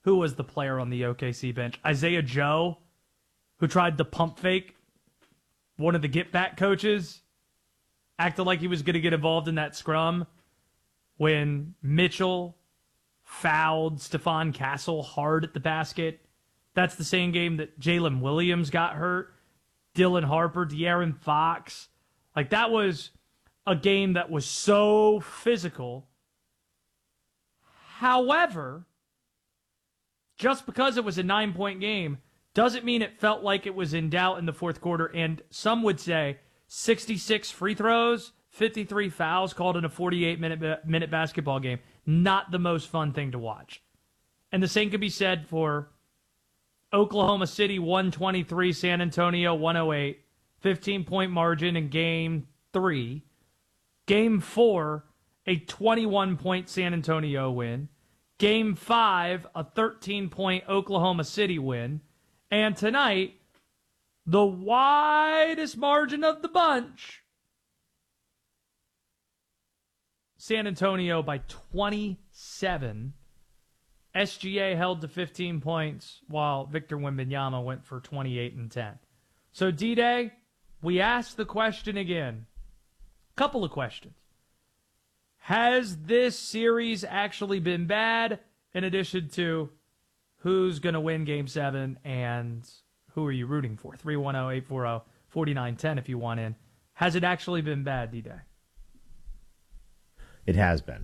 Who was the player on the OKC bench? Isaiah Joe, who tried the pump fake. One of the get-back coaches acted like he was going to get involved in that scrum when Mitchell fouled Stephon Castle hard at the basket. That's the same game that Jalen Williams got hurt. Dylan Harper, De'Aaron Fox. Like, that was a game that was so physical. However, just because it was a 9-point game doesn't mean it felt like it was in doubt in the fourth quarter. And some would say 66 free throws, 53 fouls called in a 48-minute basketball game. Not the most fun thing to watch. And the same could be said for Oklahoma City 123, San Antonio 108, 15-point margin in Game 3. Game 4, a 21-point San Antonio win. Game 5, a 13-point Oklahoma City win. And tonight, the widest margin of the bunch, San Antonio by 27. SGA held to 15 points, while Victor Wembanyama went for 28 and 10. So, D-Day, we asked the question again. Couple of questions. Has this series actually been bad, in addition to who's going to win Game 7 and who are you rooting for? 310-840-4910 if you want in. Has it actually been bad, D-Day? It has been.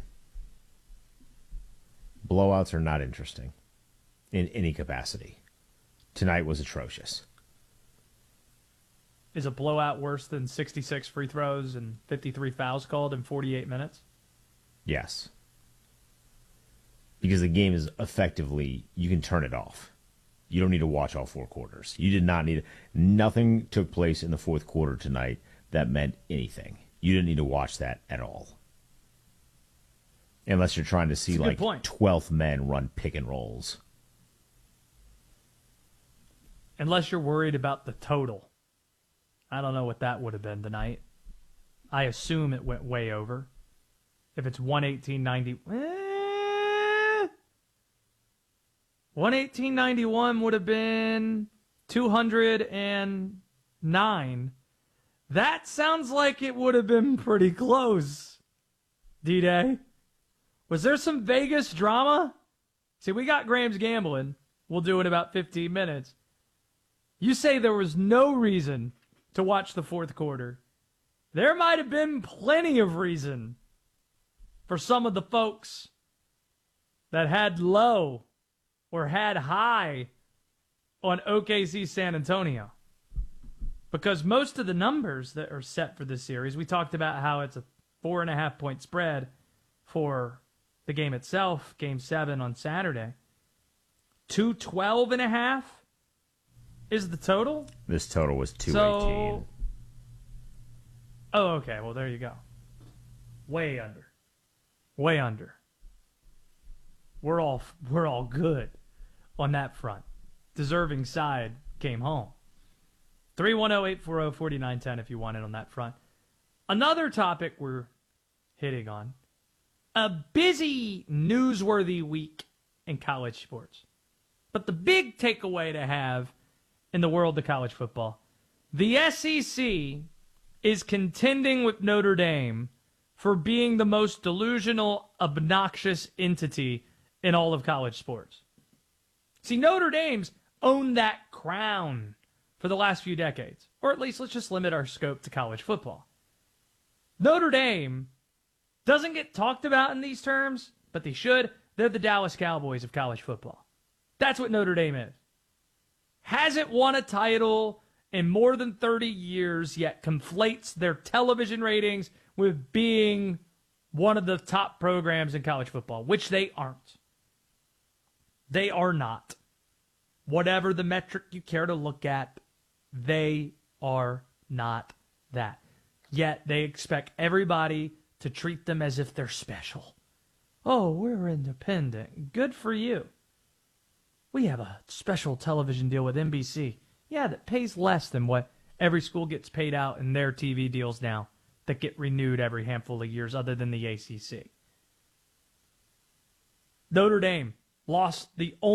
Blowouts are not interesting in any capacity. Tonight was atrocious. Is a blowout worse than 66 free throws and 53 fouls called in 48 minutes? Yes. Because the game is effectively, you can turn it off. You don't need to watch all four quarters. You did not need, nothing took place in the fourth quarter tonight that meant anything. You didn't need to watch that at all. Unless you're trying to see like 12th men run pick and rolls. Unless you're worried about the total. I don't know what that would have been tonight. I assume it went way over. If it's 118.90, 118.91 would have been 209. That sounds like it would have been pretty close. D-Day. Was there some Vegas drama? See, we got Graham's gambling. We'll do it in about 15 minutes. You say there was no reason to watch the fourth quarter. There might have been plenty of reason for some of the folks that had low or had high on OKC San Antonio. Because most of the numbers that are set for this series, we talked about how it's a 4.5-point spread for the game itself, Game 7 on Saturday. 212.5 is the total? This total was 218. Oh, okay. Well, there you go. Way under. Way under. We're all good on that front. Deserving side came home. 310-840-4910 if you want it on that front. Another topic we're hitting on. A busy, newsworthy week in college sports. But the big takeaway to have in the world of college football, the SEC is contending with Notre Dame for being the most delusional, obnoxious entity in all of college sports. See, Notre Dame's owned that crown for the last few decades. Or at least let's just limit our scope to college football. Notre Dame doesn't get talked about in these terms, but they should. They're the Dallas Cowboys of college football. That's what Notre Dame is. Hasn't won a title in more than 30 years, yet conflates their television ratings with being one of the top programs in college football, which they aren't. They are not. Whatever the metric you care to look at, they are not that. Yet they expect everybody to treat them as if they're special. Oh, we're independent. Good for you. We have a special television deal with NBC. Yeah, that pays less than what every school gets paid out in their TV deals now that get renewed every handful of years other than the ACC. Notre Dame lost the only